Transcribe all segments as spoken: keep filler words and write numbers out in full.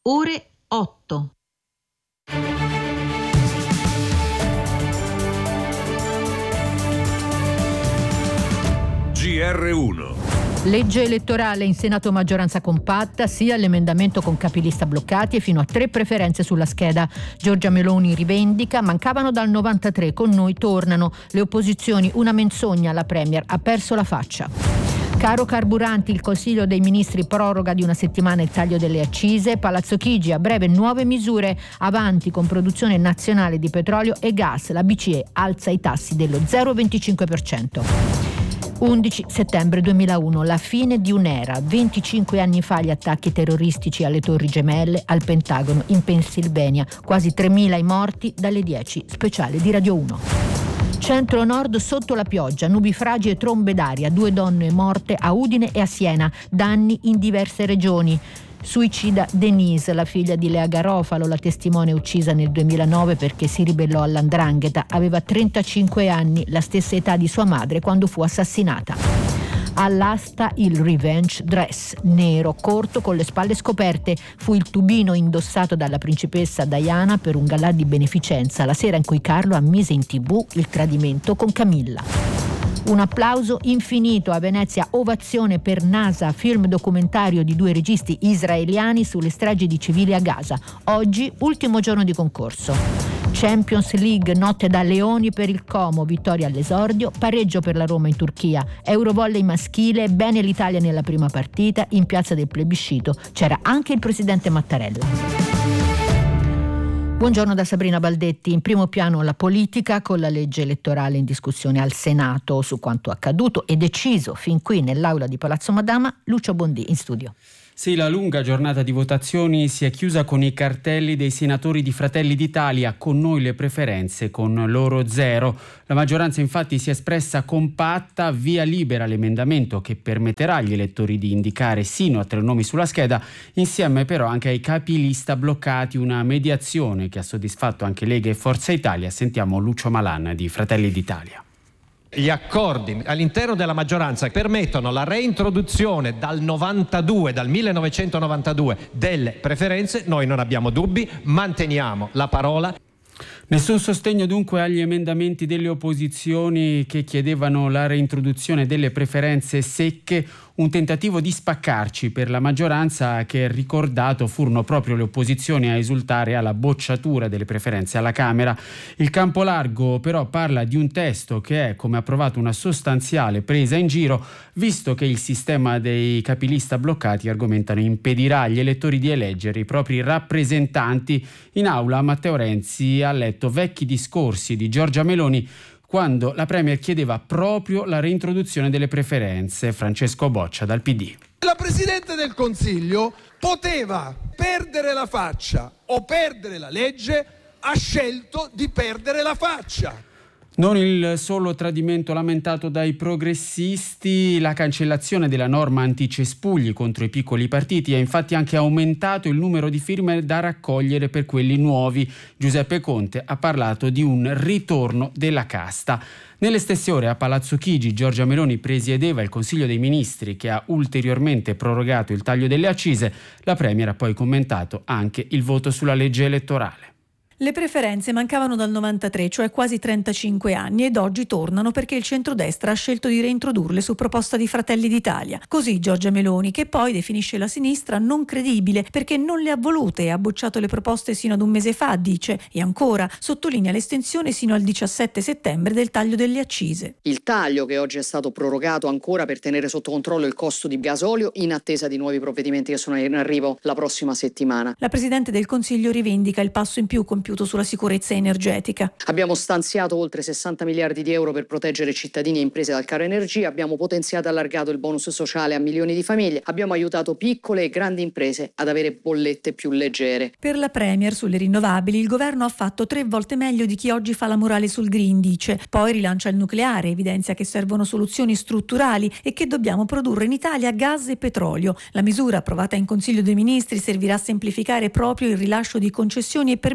ore otto. G R uno. Legge elettorale in Senato maggioranza compatta, sia l'emendamento con capilista bloccati e fino a tre preferenze sulla scheda. Giorgia Meloni rivendica, mancavano dal novantatré, con noi tornano. Le opposizioni, una menzogna, la Premier ha perso la faccia. Caro carburanti, il Consiglio dei Ministri proroga di una settimana il taglio delle accise. Palazzo Chigi, a breve nuove misure, avanti con produzione nazionale di petrolio e gas. La B C E alza i tassi dello zero virgola venticinque per cento. undici settembre duemilauno, la fine di un'era. venticinque anni fa gli attacchi terroristici alle Torri Gemelle, al Pentagono, in Pennsylvania. Quasi tremila i morti, dalle dieci, speciale di Radio uno. Centro-nord sotto la pioggia, nubifragi e trombe d'aria, due donne morte a Udine e a Siena, danni in diverse regioni. Suicida Denise, la figlia di Lea Garofalo, la testimone uccisa nel duemilanove perché si ribellò all''ndrangheta. Aveva trentacinque anni, la stessa età di sua madre quando fu assassinata. All'asta il revenge dress, nero, corto, con le spalle scoperte. Fu il tubino indossato dalla principessa Diana per un galà di beneficenza, la sera in cui Carlo ammise in tv il tradimento con Camilla. Un applauso infinito a Venezia, ovazione per NASA, film documentario di due registi israeliani sulle stragi di civili a Gaza. Oggi, ultimo giorno di concorso. Champions League, notte da leoni per il Como, vittoria all'esordio, pareggio per la Roma in Turchia. Eurovolley maschile, bene l'Italia nella prima partita, in piazza del plebiscito c'era anche il presidente Mattarella. Buongiorno da Sabrina Baldetti. In primo piano la politica, con la legge elettorale in discussione al Senato. Su quanto accaduto e deciso fin qui nell'aula di Palazzo Madama, Lucio Bondi in studio. Sì, la lunga giornata di votazioni si è chiusa con i cartelli dei senatori di Fratelli d'Italia, con noi le preferenze, con loro zero. La maggioranza infatti si è espressa compatta, via libera l'emendamento che permetterà agli elettori di indicare sino a tre nomi sulla scheda, insieme però anche ai capilista bloccati, una mediazione che ha soddisfatto anche Lega e Forza Italia. Sentiamo Lucio Malan di Fratelli d'Italia. Gli accordi all'interno della maggioranza permettono la reintroduzione dal novantadue, dal millenovecentonovantadue, delle preferenze. Noi non abbiamo dubbi, manteniamo la parola. Nessun sostegno dunque agli emendamenti delle opposizioni che chiedevano la reintroduzione delle preferenze secche, un tentativo di spaccarci per la maggioranza che, ricordato, furono proprio le opposizioni a esultare alla bocciatura delle preferenze alla Camera. Il campo largo però parla di un testo che è, come ha provato, una sostanziale presa in giro, visto che il sistema dei capilista bloccati, argomentano, impedirà agli elettori di eleggere i propri rappresentanti. In aula Matteo Renzi ha letto vecchi discorsi di Giorgia Meloni quando la Premier chiedeva proprio la reintroduzione delle preferenze. Francesco Boccia dal P D. La Presidente del Consiglio poteva perdere la faccia o perdere la legge, ha scelto di perdere la faccia. Non il solo tradimento lamentato dai progressisti, la cancellazione della norma anticespugli contro i piccoli partiti ha infatti anche aumentato il numero di firme da raccogliere per quelli nuovi. Giuseppe Conte ha parlato di un ritorno della casta. Nelle stesse ore a Palazzo Chigi Giorgia Meloni presiedeva il Consiglio dei Ministri che ha ulteriormente prorogato il taglio delle accise. La Premier ha poi commentato anche il voto sulla legge elettorale. Le preferenze mancavano dal novantatré, cioè quasi trentacinque anni, ed oggi tornano perché il centrodestra ha scelto di reintrodurle su proposta di Fratelli d'Italia. Così Giorgia Meloni, che poi definisce la sinistra non credibile perché non le ha volute e ha bocciato le proposte sino ad un mese fa, dice, e ancora sottolinea l'estensione sino al diciassette settembre del taglio delle accise. Il taglio che oggi è stato prorogato ancora per tenere sotto controllo il costo di gasolio in attesa di nuovi provvedimenti che sono in arrivo la prossima settimana. La Presidente del Consiglio rivendica il passo in più compiuto sulla sicurezza energetica. Abbiamo stanziato oltre sessanta miliardi di euro per proteggere cittadini e imprese dal caro energia, abbiamo potenziato e allargato il bonus sociale a milioni di famiglie, abbiamo aiutato piccole e grandi imprese ad avere bollette più leggere. Per la Premier sulle rinnovabili il governo ha fatto tre volte meglio di chi oggi fa la morale sul green, dice. Poi rilancia il nucleare, evidenzia che servono soluzioni strutturali e che dobbiamo produrre in Italia gas e petrolio. La misura approvata in Consiglio dei Ministri servirà a semplificare proprio il rilascio di concessioni e permessi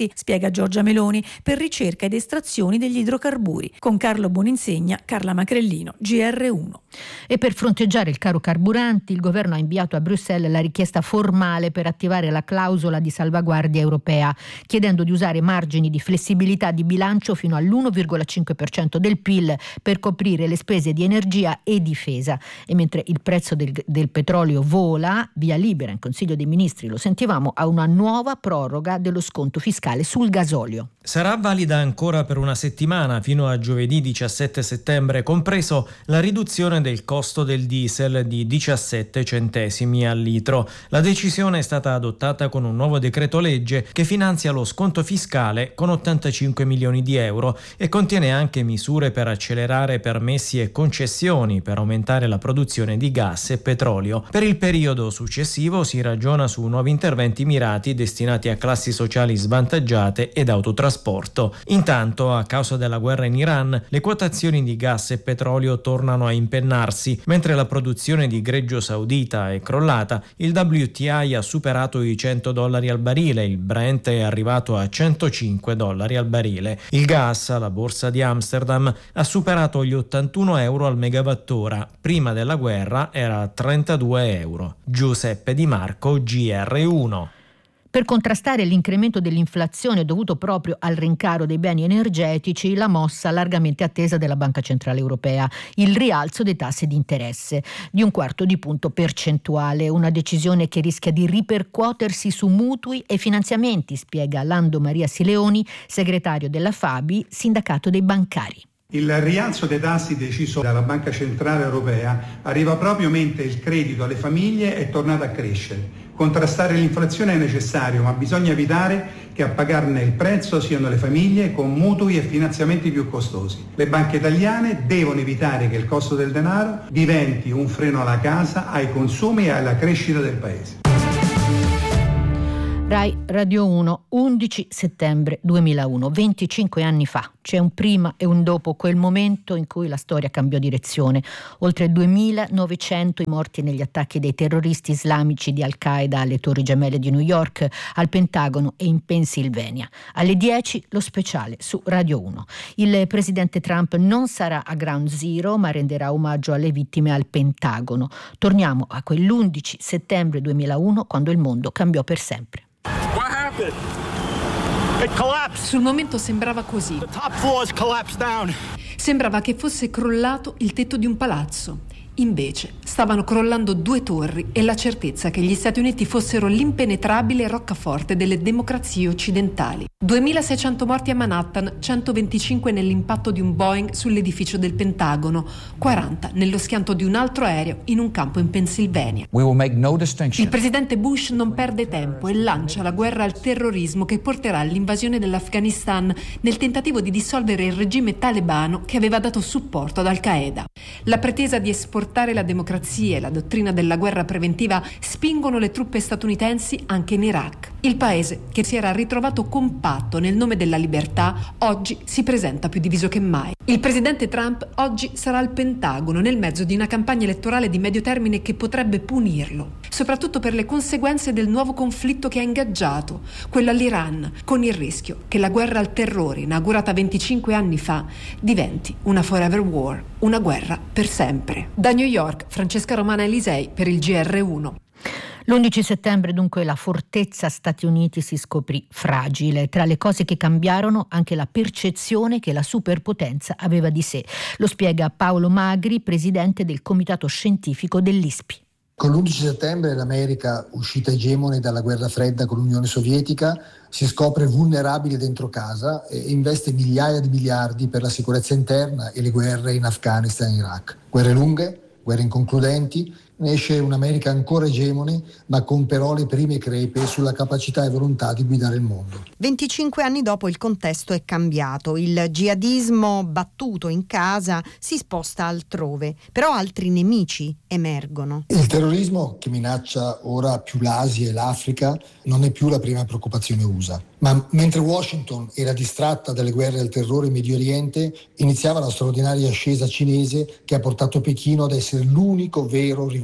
finanziamenti, spiega Giorgia Meloni, per ricerca ed estrazioni degli idrocarburi. Con Carlo Boninsegna, Carla Macrellino, G R uno. E per fronteggiare il caro carburanti, il governo ha inviato a Bruxelles la richiesta formale per attivare la clausola di salvaguardia europea, chiedendo di usare margini di flessibilità di bilancio fino all'uno virgola cinque per cento del P I L per coprire le spese di energia e difesa. E mentre il prezzo del, del petrolio vola, via libera in Consiglio dei Ministri, lo sentivamo, a una nuova proroga dello sconto fiscale sul gasolio. Sarà valida ancora per una settimana, fino a giovedì diciassette settembre, compreso la riduzione del costo del diesel di diciassette centesimi al litro. La decisione è stata adottata con un nuovo decreto legge che finanzia lo sconto fiscale con ottantacinque milioni di euro e contiene anche misure per accelerare permessi e concessioni per aumentare la produzione di gas e petrolio. Per il periodo successivo si ragiona su nuovi interventi mirati destinati a classi sociali svantaggiate ed autotrasporto. Intanto, a causa della guerra in Iran, le quotazioni di gas e petrolio tornano a impennarsi. Mentre la produzione di greggio saudita è crollata, il W T I ha superato i cento dollari al barile, il Brent è arrivato a centocinque dollari al barile. Il gas alla borsa di Amsterdam ha superato gli ottantuno euro al megawattora. Prima della guerra era a trentadue euro. Giuseppe Di Marco, G R uno. Per contrastare l'incremento dell'inflazione dovuto proprio al rincaro dei beni energetici, la mossa largamente attesa della Banca Centrale Europea, il rialzo dei tassi di interesse di un quarto di punto percentuale, una decisione che rischia di ripercuotersi su mutui e finanziamenti, spiega Lando Maria Sileoni, segretario della Fabi, sindacato dei bancari. Il rialzo dei tassi deciso dalla Banca Centrale Europea arriva proprio mentre il credito alle famiglie è tornato a crescere. Contrastare l'inflazione è necessario, ma bisogna evitare che a pagarne il prezzo siano le famiglie con mutui e finanziamenti più costosi. Le banche italiane devono evitare che il costo del denaro diventi un freno alla casa, ai consumi e alla crescita del Paese. Rai Radio uno, undici settembre duemilauno, venticinque anni fa. C'è un prima e un dopo quel momento in cui la storia cambiò direzione. Oltre duemilanovecento i morti negli attacchi dei terroristi islamici di Al-Qaeda alle Torri Gemelle di New York, al Pentagono e in Pennsylvania. Alle dieci lo speciale su Radio uno. Il presidente Trump non sarà a Ground Zero, ma renderà omaggio alle vittime al Pentagono. Torniamo a quell'undici settembre duemilauno, quando il mondo cambiò per sempre. What happened? It collapsed. Sul momento sembrava così. The top floors collapsed down. Sembrava che fosse crollato il tetto di un palazzo. Invece stavano crollando due torri e la certezza che gli Stati Uniti fossero l'impenetrabile roccaforte delle democrazie occidentali. duemilaseicento morti a Manhattan, centoventicinque nell'impatto di un Boeing sull'edificio del Pentagono, quaranta nello schianto di un altro aereo in un campo in Pennsylvania. We will make no distinction. Il presidente Bush non perde tempo e lancia la guerra al terrorismo che porterà all'invasione dell'Afghanistan nel tentativo di dissolvere il regime talebano che aveva dato supporto ad Al-Qaeda. La pretesa di esportare la democrazia e la dottrina della guerra preventiva spingono le truppe statunitensi anche in Iraq. Il paese, che si era ritrovato compatto nel nome della libertà, oggi si presenta più diviso che mai. Il presidente Trump oggi sarà al Pentagono nel mezzo di una campagna elettorale di medio termine che potrebbe punirlo, soprattutto per le conseguenze del nuovo conflitto che ha ingaggiato, quello all'Iran, con il rischio che la guerra al terrore, inaugurata venticinque anni fa, diventi una forever war, una guerra per sempre. Da New York, Francesca Romana Elisei per il G R uno. L'undici settembre dunque la fortezza Stati Uniti si scoprì fragile. Tra le cose che cambiarono anche la percezione che la superpotenza aveva di sé. Lo spiega Paolo Magri, presidente del comitato scientifico dell'I S P I. Con l'undici settembre l'America, uscita egemone dalla guerra fredda con l'Unione Sovietica, si scopre vulnerabile dentro casa e investe migliaia di miliardi per la sicurezza interna e le guerre in Afghanistan e Iraq. Guerre lunghe, guerre inconcludenti, ne esce un'America ancora egemone, ma con però le prime crepe sulla capacità e volontà di guidare il mondo. venticinque anni dopo il contesto è cambiato, il jihadismo battuto in casa si sposta altrove, però altri nemici emergono. Il terrorismo, che minaccia ora più l'Asia e l'Africa, non è più la prima preoccupazione U S A. Ma mentre Washington era distratta dalle guerre al terrore in Medio Oriente, iniziava la straordinaria ascesa cinese che ha portato Pechino ad essere l'unico vero rivale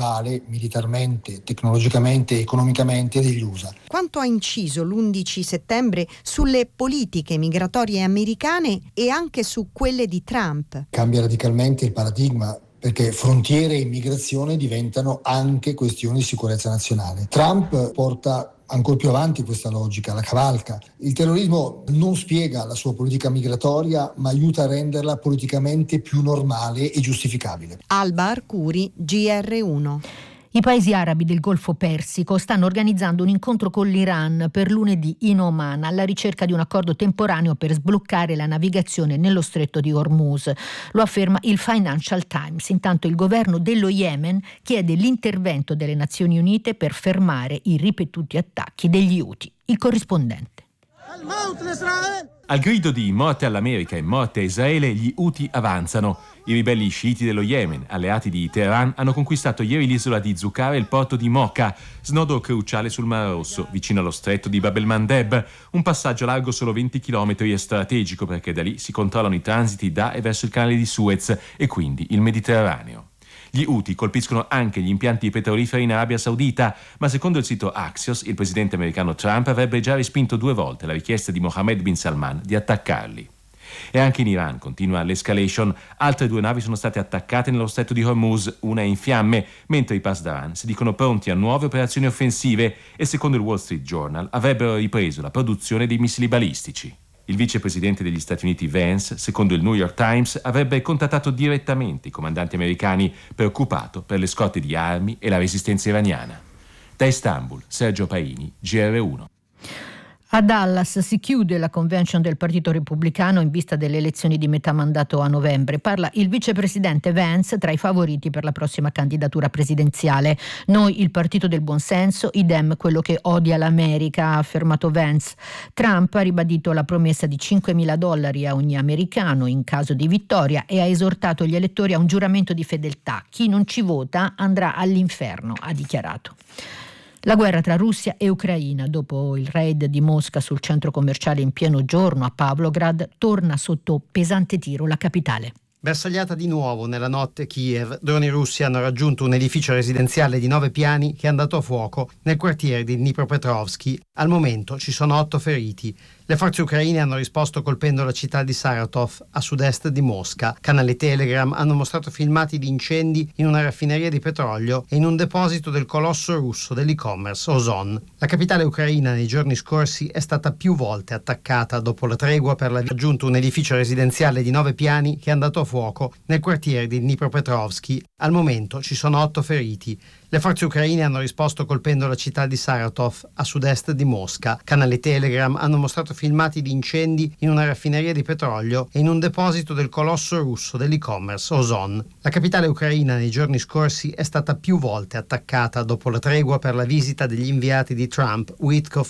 rivale militarmente, tecnologicamente e economicamente degli U S A. Quanto ha inciso l'undici settembre sulle politiche migratorie americane e anche su quelle di Trump? Cambia radicalmente il paradigma, perché frontiere e immigrazione diventano anche questioni di sicurezza nazionale. Trump porta ancora più avanti questa logica, la cavalca. Il terrorismo non spiega la sua politica migratoria, ma aiuta a renderla politicamente più normale e giustificabile. Alba Arcuri, G R uno. I paesi arabi del Golfo Persico stanno organizzando un incontro con l'Iran per lunedì in Oman alla ricerca di un accordo temporaneo per sbloccare la navigazione nello stretto di Hormuz. Lo afferma il Financial Times. Intanto il governo dello Yemen chiede l'intervento delle Nazioni Unite per fermare i ripetuti attacchi degli Houthi. Il corrispondente. Al grido di morte all'America e morte a Israele, gli Houthi avanzano. I ribelli sciiti dello Yemen, alleati di Teheran, hanno conquistato ieri l'isola di Zucar e il porto di Mocha, snodo cruciale sul Mar Rosso, vicino allo stretto di Bab el-Mandeb, un passaggio largo solo venti chilometri e strategico perché da lì si controllano i transiti da e verso il canale di Suez e quindi il Mediterraneo. Gli Houthi colpiscono anche gli impianti petroliferi in Arabia Saudita, ma secondo il sito Axios, il presidente americano Trump avrebbe già respinto due volte la richiesta di Mohammed bin Salman di attaccarli. E anche in Iran continua l'escalation. Altre due navi sono state attaccate nello stretto di Hormuz, una è in fiamme, mentre i Pasdaran si dicono pronti a nuove operazioni offensive e secondo il Wall Street Journal avrebbero ripreso la produzione dei missili balistici. Il vicepresidente degli Stati Uniti Vance, secondo il New York Times, avrebbe contattato direttamente i comandanti americani, preoccupato per le scorte di armi e la resistenza iraniana. Da Istanbul, Sergio Paini, G R uno. A Dallas si chiude la convention del Partito Repubblicano in vista delle elezioni di metà mandato a novembre. Parla il vicepresidente Vance tra i favoriti per la prossima candidatura presidenziale. Noi il partito del buonsenso, idem quello che odia l'America, ha affermato Vance. Trump ha ribadito la promessa di cinquemila dollari a ogni americano in caso di vittoria e ha esortato gli elettori a un giuramento di fedeltà. Chi non ci vota andrà all'inferno, ha dichiarato. La guerra tra Russia e Ucraina, dopo il raid di Mosca sul centro commerciale in pieno giorno a Pavlograd, torna sotto pesante tiro la capitale. Bersagliata di nuovo nella notte Kiev, droni russi hanno raggiunto un edificio residenziale di nove piani che è andato a fuoco nel quartiere di Dnipropetrovsk. Al momento ci sono otto feriti. Le forze ucraine hanno risposto colpendo la città di Saratov, a sud-est di Mosca. Canali Telegram hanno mostrato filmati di incendi in una raffineria di petrolio e in un deposito del colosso russo dell'e-commerce Ozon. La capitale ucraina nei giorni scorsi è stata più volte attaccata dopo la tregua per la raggiunto un edificio residenziale di nove piani che è andato a fuoco nel quartiere di Dnipropetrovsk. Al momento ci sono otto feriti. Le forze ucraine hanno risposto colpendo la città di Saratov, a sud-est di Mosca. Canali Telegram hanno mostrato filmati di incendi in una raffineria di petrolio e in un deposito del colosso russo dell'e-commerce Ozon. La capitale ucraina nei giorni scorsi è stata più volte attaccata dopo la tregua per la visita degli inviati di Trump, Witkoff